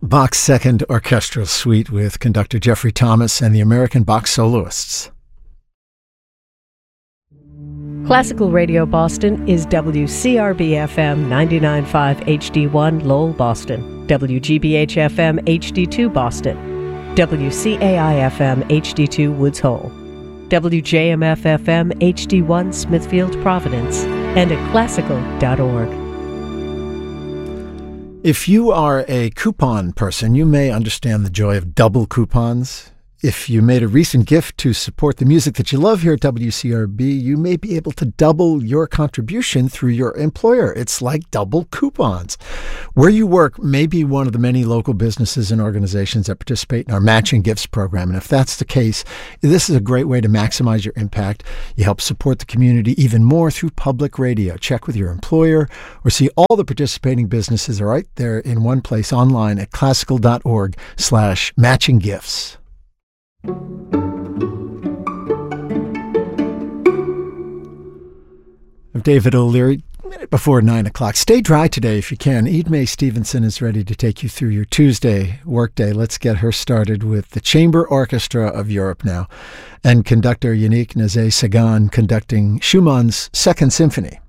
Bach's Second Orchestral Suite with conductor Jeffrey Thomas and the American Bach Soloists. Classical Radio Boston is WCRB-FM 99.5 HD1 Lowell, Boston, WGBH-FM HD2 Boston, WCAI-FM HD2 Woods Hole, WJMF-FM HD1 Smithfield, Providence, and at classical.org. If you are a coupon person, you may understand the joy of double coupons. If you made a recent gift to support the music that you love here at WCRB, you may be able to double your contribution through your employer. It's like double coupons. Where you work may be one of the many local businesses and organizations that participate in our matching gifts program. And if that's the case, this is a great way to maximize your impact. You help support the community even more through public radio. Check with your employer or see all the participating businesses right there in one place online at classical.org/matchinggifts. Of David O'Leary, a minute before 9 o'clock. Stay dry today if you can. Idmay Stevenson is ready to take you through your Tuesday workday. Let's get her started with the Chamber Orchestra of Europe now, and conductor Yannick Nézet-Séguin conducting Schumann's Second Symphony.